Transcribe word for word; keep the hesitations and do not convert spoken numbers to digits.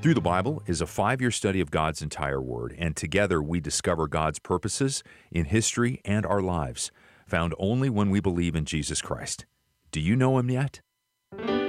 Through the Bible is a five year study of God's entire Word, and together we discover God's purposes in history and our lives, found only when we believe in Jesus Christ. Do you know Him yet?